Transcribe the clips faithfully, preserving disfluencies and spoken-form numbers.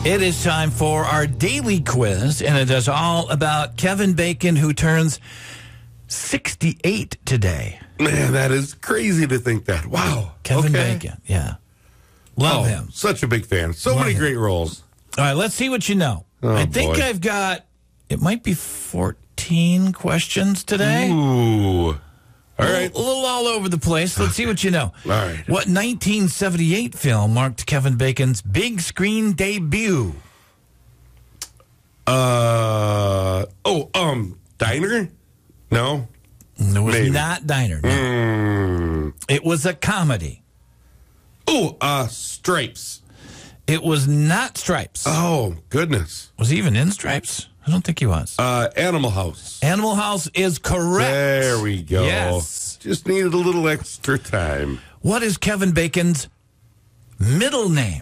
It is time for our daily quiz, and it is all about Kevin Bacon, who turns sixty-eight today. Man, that is crazy to think that. Wow. Kevin okay. Bacon, yeah. Love oh, him. Such a big fan. So Love many him. great roles. All right, let's see what you know. Oh, I think boy. I've got, it might be fourteen questions today. Ooh. All right. A little all over the place. Let's see what you know. All right. What nineteen seventy-eight film marked Kevin Bacon's big screen debut? Uh oh, um, Diner? No? It was Maybe. not Diner. No. Mm. It was a comedy. Oh, uh, Stripes. It was not Stripes. Oh, goodness. Was he even in Stripes? I don't think he was. Uh, Animal House. Animal House is correct. There we go. Yes. Just needed a little extra time. What is Kevin Bacon's middle name?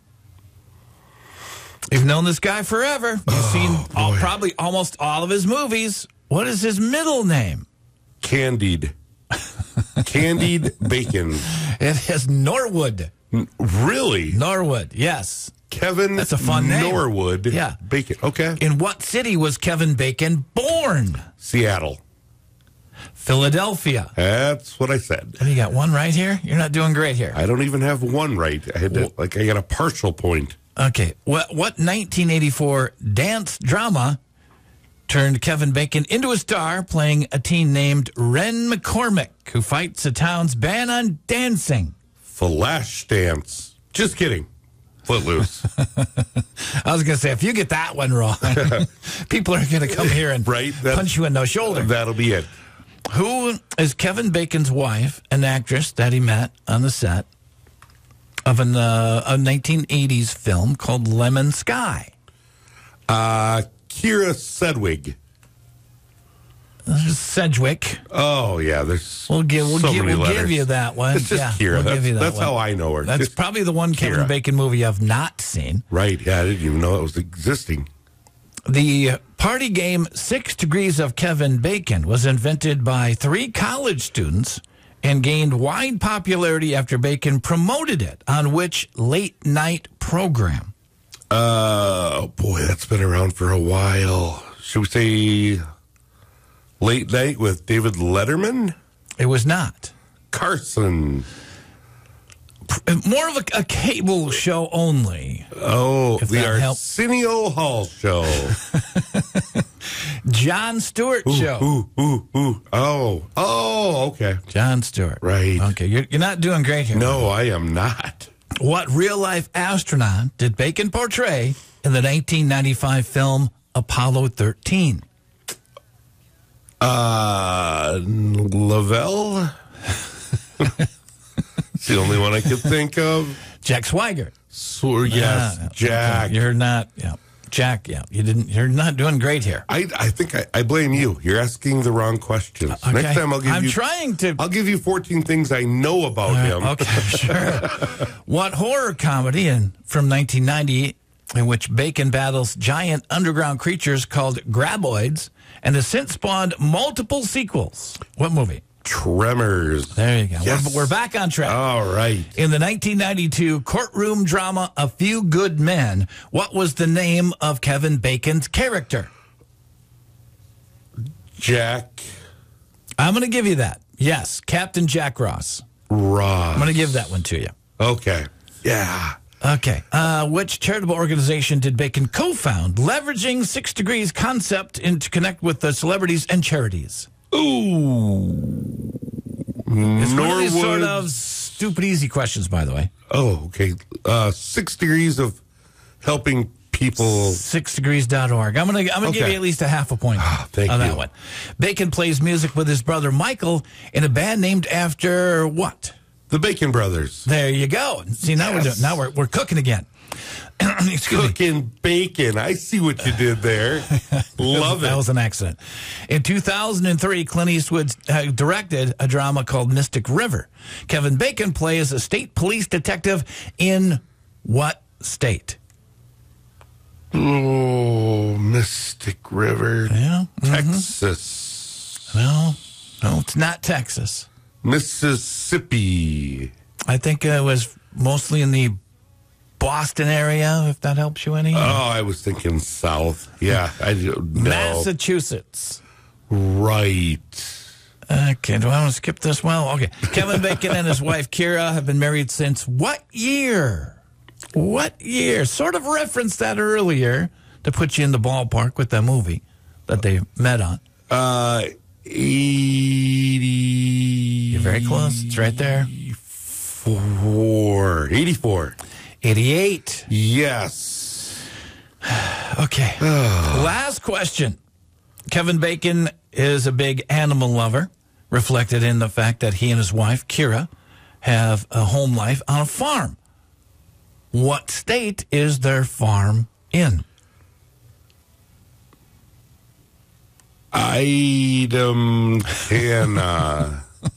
You've known this guy forever. You've Oh, seen all, boy. probably almost all of his movies. What is his middle name? Candied. Candied Bacon. It is Norwood. N- Really? Norwood, yes. Kevin That's a fun name. Norwood Yeah. Bacon. Okay. In what city was Kevin Bacon born? Seattle. Philadelphia. That's what I said. Have you got one right here? You're not doing great here. I don't even have one right. I had to, like I got a partial point. Okay. What what nineteen eighty-four dance drama turned Kevin Bacon into a star, playing a teen named Ren McCormick, who fights a town's ban on dancing? Flash dance. Just kidding. Footloose. I was going to say, if you get that one wrong, people are going to come here and Right? That's- punch you in the shoulder. That'll be it. Who is Kevin Bacon's wife, an actress that he met on the set of an, uh, a nineteen eighties film called Lemon Sky? Uh, Kira Sedgwick. Sedgwick. Oh yeah, there's We'll give we'll, so give, many we'll letters. give you that one. It's just yeah, Kira. We'll that's give you that that's one. how I know her. That's Just probably the one Kevin Kira. Bacon movie I've not seen. Right. Yeah, I didn't even know it was existing. The party game Six Degrees of Kevin Bacon was invented by three college students and gained wide popularity after Bacon promoted it on which late night program? Uh, oh boy, that's been around for a while. Should we say Late Night with David Letterman? It was not. Carson. More of a, a cable show only. Oh, If the that helps. Arsenio Hall Show. John Stewart ooh, show. Ooh, ooh, ooh. Oh, oh, okay. John Stewart. Right. Okay, you're, you're not doing great here. No, I am not. What real-life astronaut did Bacon portray in the nineteen ninety-five film Apollo thirteen? Uh, Lavelle? It's the only one I could think of. Jack Swigert. So, yes, Ah, Jack. okay. You're not, yeah. Jack, yeah. You didn't, you're not doing great here. I, I think I, I blame you. You're asking the wrong questions. Okay. Next time I'll give I'm you. trying to. I'll give you fourteen things I know about him. Okay, sure. What horror comedy in, from nineteen ninety, in which Bacon battles giant underground creatures called graboids and has since spawned multiple sequels? What movie? Tremors. There you go. Yes. We're, we're back on track. All right. In the nineteen ninety-two courtroom drama A Few Good Men, what was the name of Kevin Bacon's character? Jack I'm going to give you that. Yes, Captain Jack Ross. Ross. I'm going to give that one to you. Okay. Yeah. Okay. Uh, which charitable organization did Bacon co-found, leveraging Six Degrees concept in, to connect with the celebrities and charities? Ooh. It's one of these Norwood. sort of stupid easy questions, by the way. Oh, okay. Uh, six degrees of helping people. six degrees dot org. I'm going to I'm gonna give Okay. you at least a half a point Ah, thank on that you. one. Bacon plays music with his brother Michael in a band named after what? The Bacon Brothers. There you go. See, now we're Yes. doing, now we're we're cooking again. Excuse me. Cooking bacon. I see what you did there. Love That it. was an accident. In two thousand three, Clint Eastwood uh, directed a drama called Mystic River. Kevin Bacon plays a state police detective in what state? Oh, Mystic River. Yeah. Texas. No, no, it's not Texas. Mississippi. I think uh, it was mostly in the Boston area, if that helps you any. Oh, I was thinking south. Yeah, I don't know. Massachusetts. Right. Okay, do I want to skip this? Well, okay. Kevin Bacon and his wife, Kira, have been married since what year? What year? Sort of referenced that earlier to put you in the ballpark with that movie that they met on. Uh, eighty. You're very close. It's right there. Four. eighty-four. eighty-eight. Yes. Okay. Last question. Kevin Bacon is a big animal lover, reflected in the fact that he and his wife, Kira, have a home life on a farm. What state is their farm in? Item ten. Uh,